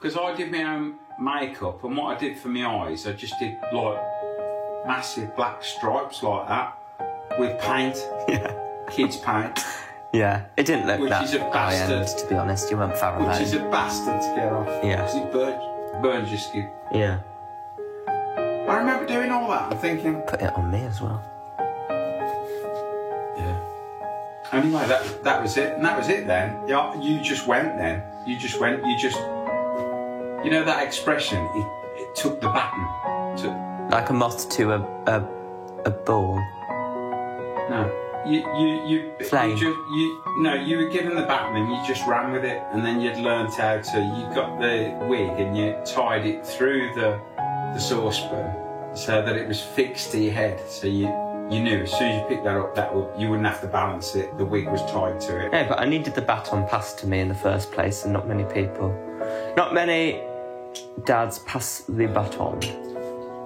because I did my own makeup, and what I did for my eyes, I just did like massive black stripes like that with paint. Yeah. Kids' paint. Yeah, it didn't look Which that is a bastard. high-end, to be honest. You weren't far alone. Which is a bastard to get off. Yeah. Because it burns your skin. Yeah. I remember doing all that and thinking... Put it on me as well. Yeah. Anyway, that was it. And that was it then. Yeah, you just went then. You just went, you just... You know that expression, it took the baton. Like a moth to a ball. No. Flame. You were given the baton and you just ran with it, and then you'd learnt how to. You got the wig and you tied it through the saucepan so that it was fixed to your head. So you knew as soon as you picked that up, you wouldn't have to balance it. The wig was tied to it. Yeah, but I needed the baton passed to me in the first place, and not many people. Not many dads pass the baton.